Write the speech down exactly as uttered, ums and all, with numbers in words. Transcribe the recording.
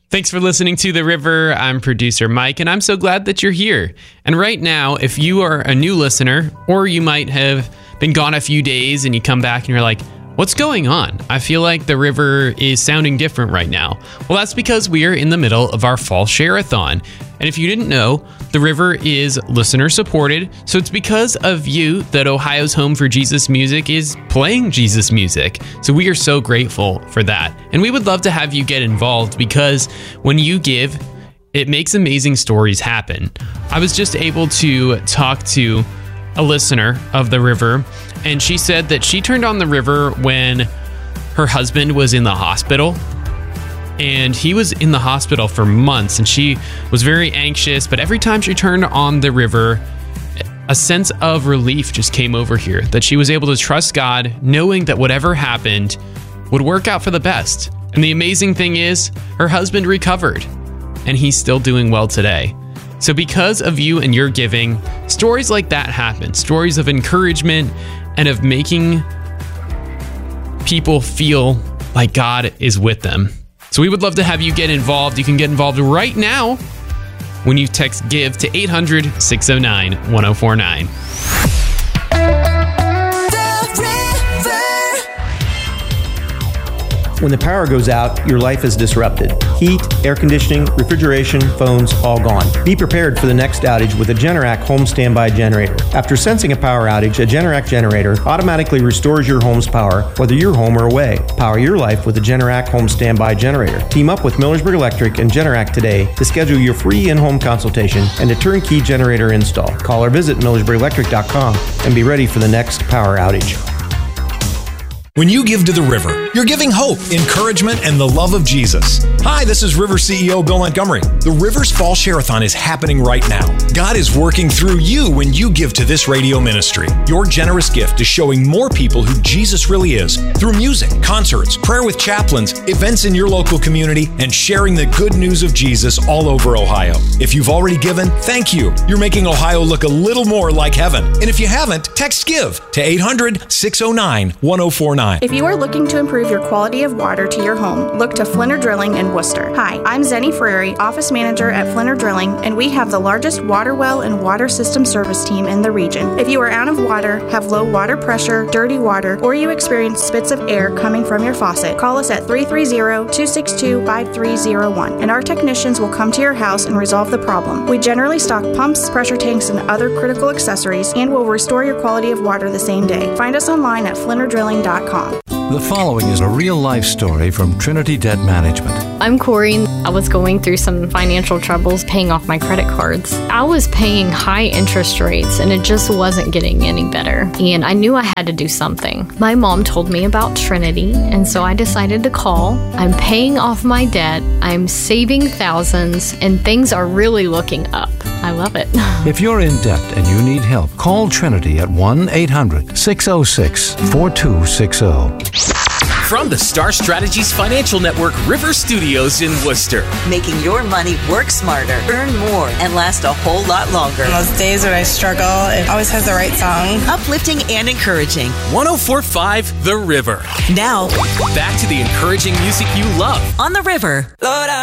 Thanks for listening to The River. I'm producer Mike, and I'm so glad that you're here. And right now, if you are a new listener, or you might have been gone a few days and you come back and you're like, what's going on? I feel like The River is sounding different right now. Well, that's because we are in the middle of our fall share-a-thon. And if you didn't know, The River is listener-supported, so it's because of you that Ohio's Home for Jesus Music is playing Jesus music. So we are so grateful for that. And we would love to have you get involved because when you give, it makes amazing stories happen. I was just able to talk to a listener of The River, and she said that she turned on The River when her husband was in the hospital. And he was in the hospital for months, and she was very anxious. But every time she turned on The River, a sense of relief just came over here, that she was able to trust God, knowing that whatever happened would work out for the best. And the amazing thing is, her husband recovered, and he's still doing well today. So because of you and your giving, stories like that happen. Stories of encouragement and of making people feel like God is with them. So we would love to have you get involved. You can get involved right now when you text GIVE to eight hundred, six oh nine, one oh four nine. When the power goes out, your life is disrupted. Heat, air conditioning, refrigeration, phones, all gone. Be prepared for the next outage with a Generac home standby generator. After sensing a power outage, a Generac generator automatically restores your home's power, whether you're home or away. Power your life with a Generac home standby generator. Team up with Millersburg Electric and Generac today to schedule your free in-home consultation and a turnkey generator install. Call or visit millersburg electric dot com and be ready for the next power outage. When you give to The River, you're giving hope, encouragement, and the love of Jesus. Hi, this is River C E O Bill Montgomery. The River's Fall Share-a-thon is happening right now. God is working through you when you give to this radio ministry. Your generous gift is showing more people who Jesus really is through music, concerts, prayer with chaplains, events in your local community, and sharing the good news of Jesus all over Ohio. If you've already given, thank you. You're making Ohio look a little more like heaven. And if you haven't, text GIVE to eight hundred, six oh nine, one oh four nine. If you are looking to improve your quality of water to your home, look to Flinner Drilling in Worcester. Hi, I'm Zenny Frary, Office Manager at Flinner Drilling, and we have the largest water well and water system service team in the region. If you are out of water, have low water pressure, dirty water, or you experience spits of air coming from your faucet, call us at three three zero, two six two, five three zero one, and our technicians will come to your house and resolve the problem. We generally stock pumps, pressure tanks, and other critical accessories, and will restore your quality of water the same day. Find us online at flinner drilling dot com. The following is a real-life story from Trinity Debt Management. I'm Corey. I was going through some financial troubles paying off my credit cards. I was paying high interest rates, and it just wasn't getting any better. And I knew I had to do something. My mom told me about Trinity, and so I decided to call. I'm paying off my debt. I'm saving thousands, and things are really looking up. I love it. If you're in debt and you need help, call Trinity at one eight hundred, six oh six, four two six oh. From the Star Strategies Financial Network River Studios in Worcester. Making your money work smarter, earn more, and last a whole lot longer. On those days when I struggle, it always has the right song. Uplifting and encouraging. one oh four point five The River. Now, back to the encouraging music you love. On The River. Lord,